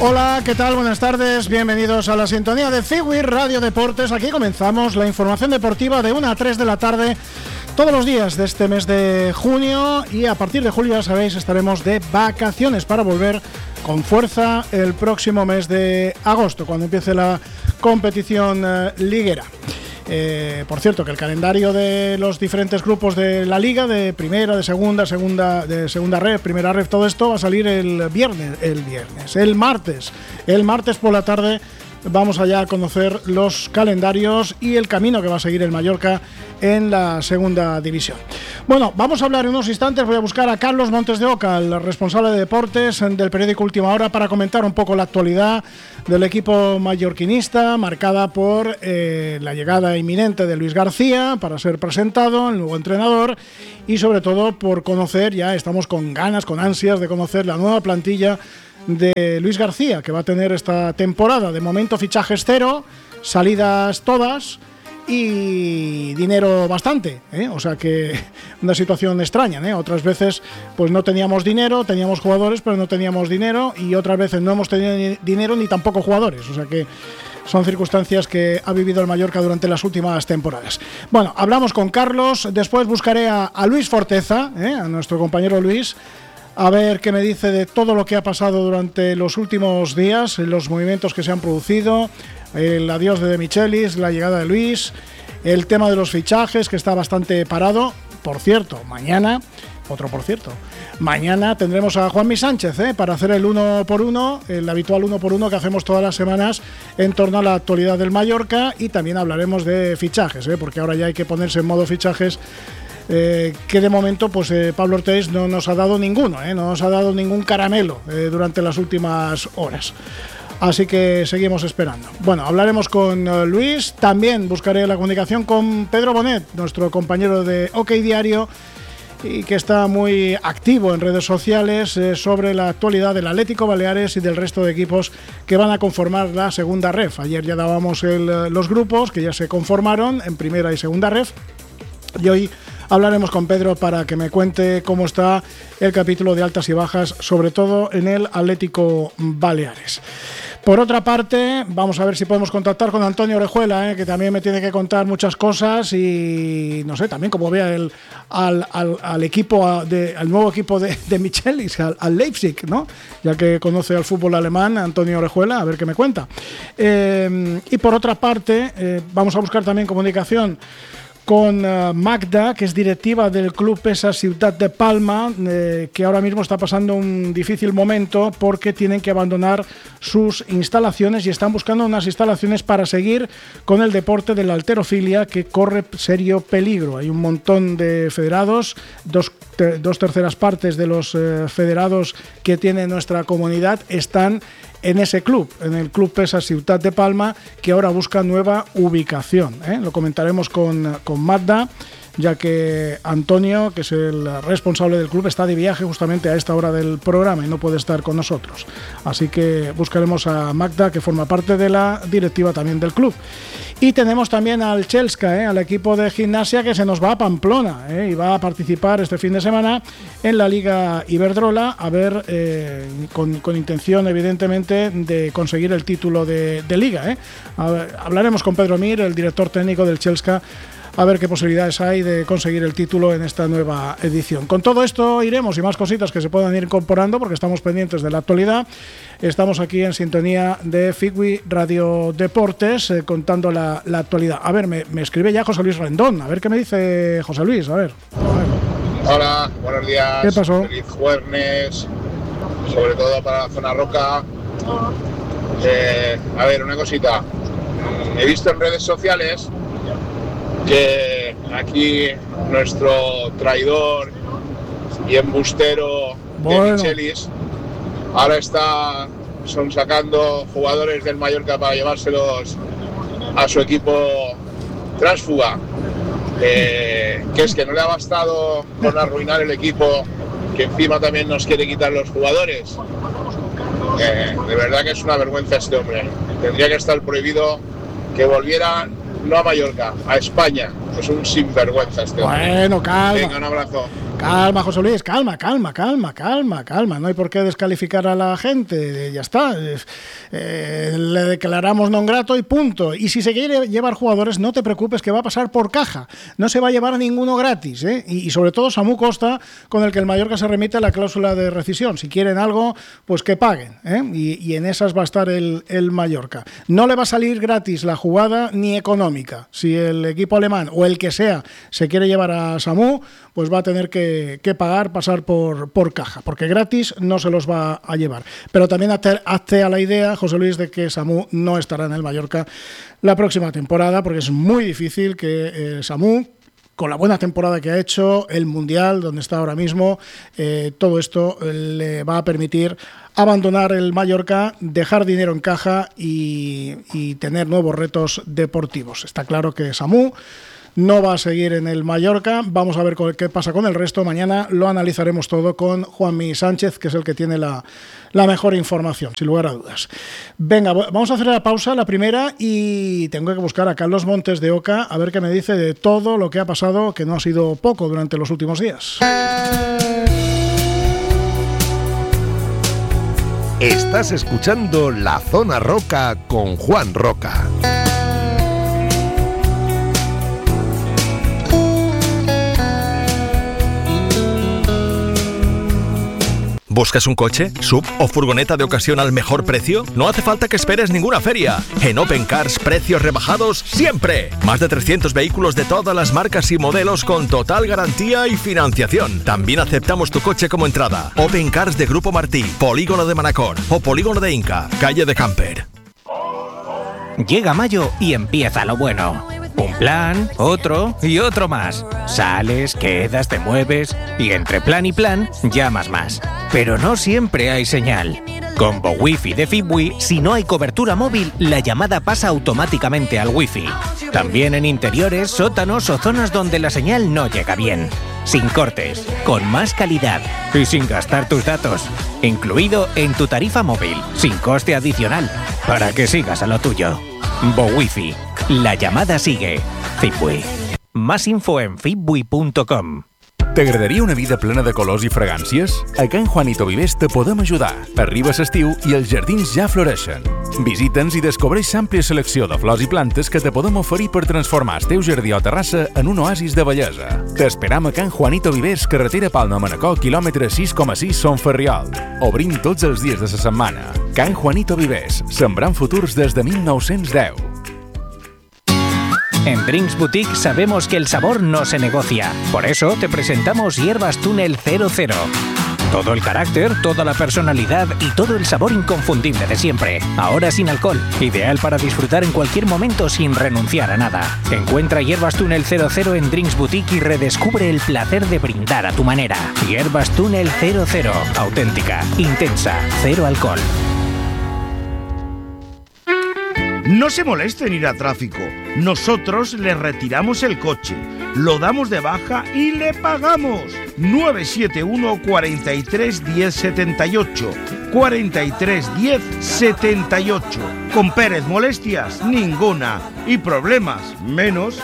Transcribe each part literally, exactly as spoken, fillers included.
Hola, ¿qué tal? Buenas tardes, bienvenidos a la sintonía de Figui Radio Deportes. Aquí comenzamos la información deportiva de una a tres de la tarde todos los días de este mes de junio, y a partir de julio, ya sabéis, estaremos de vacaciones para volver con fuerza el próximo mes de agosto, cuando empiece la competición eh, liguera. Eh, por cierto, que el calendario de los diferentes grupos de la liga, de primera, de segunda, segunda, de segunda ref, primera ref, todo esto va a salir el viernes, el viernes, el martes, el martes por la tarde. Vamos allá a conocer los calendarios y el camino que va a seguir el Mallorca en la segunda división. Bueno, vamos a hablar en unos instantes. Voy a buscar a Carlos Montes de Oca, el responsable de deportes del periódico Última Hora, para comentar un poco la actualidad del equipo mallorquinista, marcada por eh, la llegada inminente de Luis García para ser presentado, el nuevo entrenador, y sobre todo por conocer, ya estamos con ganas, con ansias de conocer la nueva plantilla de Luis García, que va a tener esta temporada. De momento fichajes cero, salidas todas y dinero bastante, ¿eh? O sea que una situación extraña, ¿eh? Otras veces pues no teníamos dinero, teníamos jugadores pero no teníamos dinero, y otras veces no hemos tenido ni dinero ni tampoco jugadores. O sea que son circunstancias que ha vivido el Mallorca durante las últimas temporadas. Bueno, hablamos con Carlos, después buscaré a, a Luis Forteza, ¿eh? A nuestro compañero Luis, a ver qué me dice de todo lo que ha pasado durante los últimos días, los movimientos que se han producido, el adiós de De Michelis, la llegada de Luis, el tema de los fichajes, que está bastante parado. Por cierto, mañana, otro por cierto, mañana tendremos a Juanmi Sánchez, ¿eh? para hacer el uno por uno, el habitual uno por uno que hacemos todas las semanas en torno a la actualidad del Mallorca, y también hablaremos de fichajes, ¿eh? porque ahora ya hay que ponerse en modo fichajes. Eh, que de momento pues eh, Pablo Ortiz no nos ha dado ninguno, eh, no nos ha dado ningún caramelo eh, durante las últimas horas, así que seguimos esperando. Bueno, hablaremos con uh, Luis, también buscaré la comunicación con Pedro Bonet, nuestro compañero de OK Diario, y que está muy activo en redes sociales eh, sobre la actualidad del Atlético Baleares y del resto de equipos que van a conformar la segunda ref. Ayer ya dábamos el, los grupos que ya se conformaron en primera y segunda ref, y hoy hablaremos con Pedro para que me cuente cómo está el capítulo de altas y bajas, sobre todo en el Atlético Baleares. Por otra parte, vamos a ver si podemos contactar con Antonio Orejuela, ¿eh? que también me tiene que contar muchas cosas, y no sé, también como vea el, al, al, al equipo, de, al nuevo equipo de, de Michelis, al, al Leipzig, ¿no? Ya que conoce al fútbol alemán, Antonio Orejuela, a ver qué me cuenta. Eh, y por otra parte, eh, vamos a buscar también comunicación con uh, Magda, que es directiva del Club PESA Ciutat de Palma, eh, que ahora mismo está pasando un difícil momento porque tienen que abandonar sus instalaciones y están buscando unas instalaciones para seguir con el deporte de la halterofilia, que corre serio peligro. Hay un montón de federados, dos, te, dos terceras partes de los eh, federados que tiene nuestra comunidad están en ese club, en el Club PESA Ciutat de Palma, que ahora busca nueva ubicación, ¿eh? Lo comentaremos con, con Magda, ya que Antonio, que es el responsable del club, está de viaje justamente a esta hora del programa y no puede estar con nosotros. Así que buscaremos a Magda, que forma parte de la directiva también del club. Y tenemos también al Chelska, ¿eh? al equipo de gimnasia, que se nos va a Pamplona, ¿eh? y va a participar este fin de semana en la Liga Iberdrola, a ver, eh, con, con intención evidentemente de conseguir el título de, de Liga. ¿eh? A ver, hablaremos con Pedro Mir, el director técnico del Chelska, a ver qué posibilidades hay de conseguir el título en esta nueva edición. Con todo esto iremos, y más cositas que se puedan ir incorporando, porque estamos pendientes de la actualidad. Estamos aquí en sintonía de Figui Radio Deportes, eh, contando la, la actualidad. A ver, me, me escribe ya José Luis Rendón, a ver qué me dice José Luis, a ver. A ver. Hola, buenos días. ¿Qué pasó? Feliz jueves, sobre todo para la zona roca. Eh, a ver, una cosita. He visto en redes sociales que aquí nuestro traidor y embustero bueno. de Michelis ahora está son sacando jugadores del Mallorca para llevárselos a su equipo tránsfuga, eh, que es que no le ha bastado con arruinar el equipo, que encima también nos quiere quitar los jugadores. Eh, de verdad que es una vergüenza este hombre. Tendría que estar prohibido que volviera, no a Mallorca, a España. Es un sinvergüenza este hombre. Bueno, calma. Venga, un abrazo. Calma, José Luis, calma, calma, calma, calma, calma. No hay por qué descalificar a la gente, ya está. Eh, le declaramos non grato y punto. Y si se quiere llevar jugadores, no te preocupes que va a pasar por caja. No se va a llevar a ninguno gratis, ¿eh? Y, y sobre todo Samu Costa, con el que el Mallorca se remite a la cláusula de rescisión. Si quieren algo, pues que paguen, ¿eh? Y, y en esas va a estar el, el Mallorca. No le va a salir gratis la jugada ni económica. Si el equipo alemán o el que sea se quiere llevar a Samu, pues va a tener que, que pagar, pasar por, por caja, porque gratis no se los va a llevar. Pero también hazte, hazte a la idea, José Luis, de que Samu no estará en el Mallorca la próxima temporada, porque es muy difícil que eh, Samu, con la buena temporada que ha hecho, el Mundial, donde está ahora mismo, eh, todo esto le va a permitir abandonar el Mallorca, dejar dinero en caja y, y tener nuevos retos deportivos. Está claro que Samu no va a seguir en el Mallorca. Vamos a ver qué pasa con el resto. Mañana lo analizaremos todo con Juanmi Sánchez, que es el que tiene la, la mejor información, sin lugar a dudas. Venga, vamos a hacer la pausa, la primera, y tengo que buscar a Carlos Montes de Oca a ver qué me dice de todo lo que ha pasado, que no ha sido poco durante los últimos días. Estás escuchando La Zona Roca con Juan Roca. ¿Buscas un coche, sub o furgoneta de ocasión al mejor precio? No hace falta que esperes ninguna feria. En Open Cars, precios rebajados siempre. Más de trescientos vehículos de todas las marcas y modelos con total garantía y financiación. También aceptamos tu coche como entrada. Open Cars de Grupo Martí, Polígono de Manacor o Polígono de Inca, calle de Camper. Llega mayo y empieza lo bueno. Un plan, otro y otro más. Sales, quedas, te mueves y entre plan y plan llamas más. Pero no siempre hay señal. Con BoWiFi de Fibwi, si no hay cobertura móvil, la llamada pasa automáticamente al Wi-Fi. También en interiores, sótanos o zonas donde la señal no llega bien. Sin cortes, con más calidad y sin gastar tus datos. Incluido en tu tarifa móvil, sin coste adicional, para que sigas a lo tuyo. BoWiFi. La llamada sigue. Fibwi. Más info en fibwi punto com. T'agradaria una vida plena de colors i fragàncies? A Can Juanito Vivers te podem ajudar. Arriba l'estiu i els jardins ja floreixen. Visita'ns i descobreix l'àmplia selecció de flors i plantes que te podem oferir per transformar el teu jardí o terrassa en un oasis de bellesa. T'esperam a Can Juanito Vivers, carretera Palma Manacor, quilòmetre sis coma sis, Son Ferriol. Obrim tots els dies de la setmana. Can Juanito Vivers, sembrant futurs des de mil nou-cents deu. En Drinks Boutique sabemos que el sabor no se negocia. Por eso te presentamos Hierbas Túnel cero cero. Todo el carácter, toda la personalidad y todo el sabor inconfundible de siempre. Ahora sin alcohol. Ideal para disfrutar en cualquier momento sin renunciar a nada. Encuentra Hierbas Túnel cero cero en Drinks Boutique y redescubre el placer de brindar a tu manera. Hierbas Túnel cero cero. Auténtica, intensa, cero alcohol. No se moleste en ir a tráfico. Nosotros le retiramos el coche, lo damos de baja y le pagamos. nueve siete uno, cuatro tres, diez, setenta y ocho. cuatro tres, diez, setenta y ocho. Con Pérez, molestias ninguna. Y problemas menos.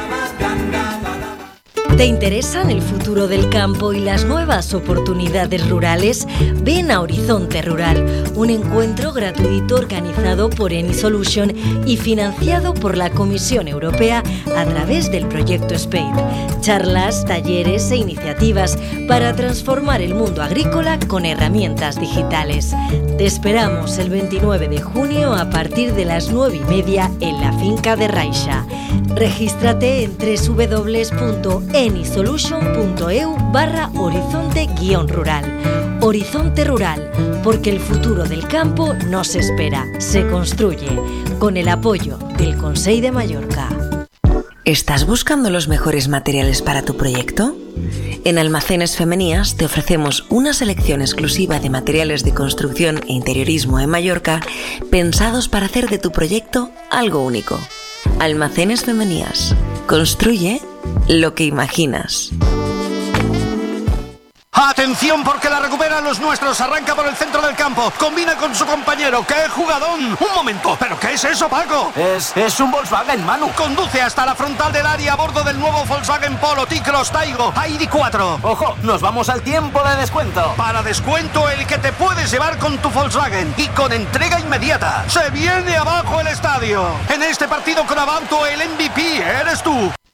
¿Te interesan el futuro del campo y las nuevas oportunidades rurales? Ven a Horizonte Rural, un encuentro gratuito organizado por Eni Solution y financiado por la Comisión Europea a través del proyecto SPADE. Charlas, talleres e iniciativas para transformar el mundo agrícola con herramientas digitales. Te esperamos el veintinueve de junio a partir de las nueve y media en la finca de Raixa. Regístrate en doble u doble u doble u punto enisolution punto e u barra horizonte guión rural. Horizonte Rural, porque el futuro del campo no se espera, se construye, con el apoyo del Consell de Mallorca. ¿Estás buscando los mejores materiales para tu proyecto? En Almacenes Femenías te ofrecemos una selección exclusiva de materiales de construcción e interiorismo en Mallorca pensados para hacer de tu proyecto algo único. Almacenes Femenías. Construye lo que imaginas. Atención porque la recuperan los nuestros. Arranca por el centro del campo. Combina con su compañero. ¡Qué jugadón! Un momento. ¿Pero qué es eso, Paco? Es, es un Volkswagen, Manu. Conduce hasta la frontal del área a bordo del nuevo Volkswagen Polo T-Cross Taigo I D cuatro. Ojo, nos vamos al tiempo de descuento. Para descuento el que te puedes llevar con tu Volkswagen y con entrega inmediata. Se viene abajo el estadio. En este partido con Abauto el M V P eres tú.